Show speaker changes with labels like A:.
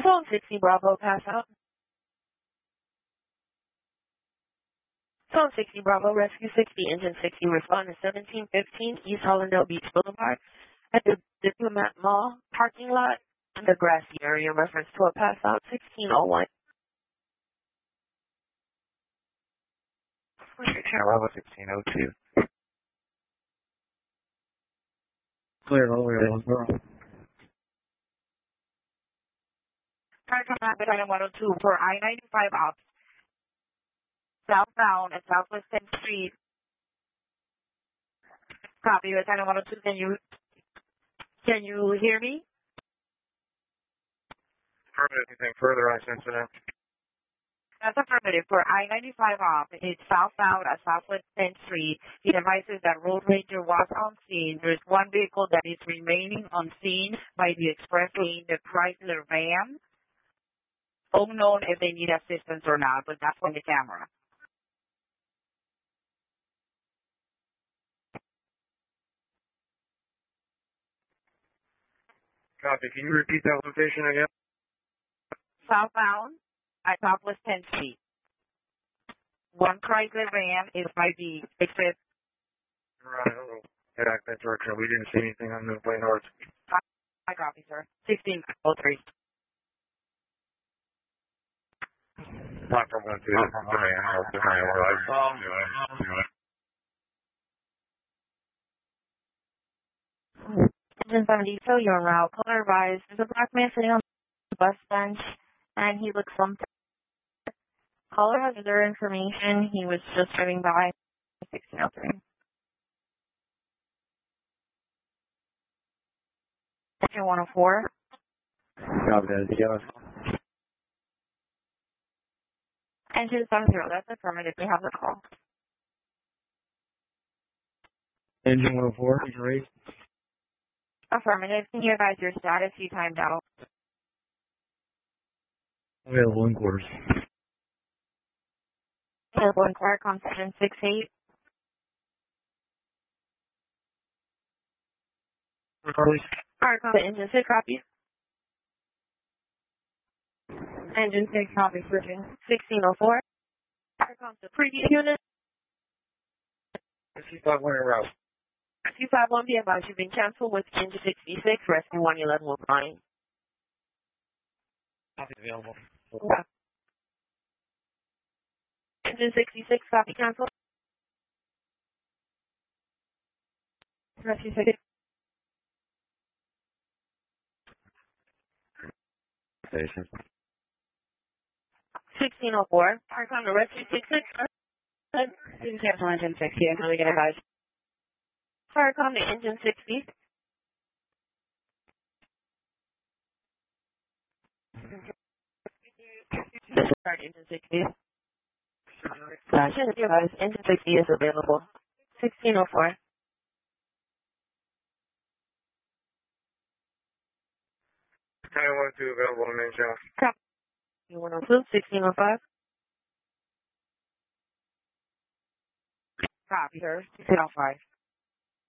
A: Phone 60 Bravo, pass out. Phone 60 Bravo, Rescue 60, Engine 60, respond to 1715 East Hollandale Beach Boulevard at the Diplomat Mall parking lot in the grassy area, reference to a pass out 1601.
B: Bravo 1602.
C: Clear all the way to 10.
A: Come back at item 102 for I-95 ops. Southbound at Southwest 10th Street. Copy with item 102. Can you hear me?
B: Affirmative. Anything further on this incident?
A: That's affirmative. For I-95 off, it's southbound at Southwest 10th Street. He advises that Road Ranger was on scene. There's one vehicle that is remaining on scene by the express lane, the Chrysler van. Unknown if they need assistance or not, but that's on the camera.
B: Copy. Can you repeat that location again?
A: Southbound at Southwest 10th Street. One Chrysler van is by the express.
B: Right. Hello. Head back that direction. We didn't see anything on the way north.
A: I copy, sir. 1603.
B: Not from 1
A: Engine 70, so you're en route. Caller advised, there's a black man sitting on the bus bench, and he looks something. Caller has other information. He was just driving by 1603. Engine 104.
C: Copy that.
A: Engine 70, that's affirmative. We have the call.
C: Engine 104, is raised.
A: Affirmative. Can you advise your status? You timed out.
C: Available in quarters.
A: Available in quarter, concession 68. Alright, copy. Engine 6, copy. Engine 6, copy. Switching 1604. Alright, the previous unit.
B: 65 en route.
A: 251 be advised you've been canceled with Engine 66, Rescue 111 will flying.
B: Copy available.
A: Okay. Engine 66, copy cancel. Rescue 6.
B: Station.
A: 1604. Alright, come to Rescue 66. Didn't cancel Engine 60. I'm going to get advised. Alright, come to Engine 60. Start Engine 60. Should be advised, Engine 60 is available. 1604.
B: Time 1-2 available on main channel.
A: Copy. 102, 1605. Copy, sir. 1605.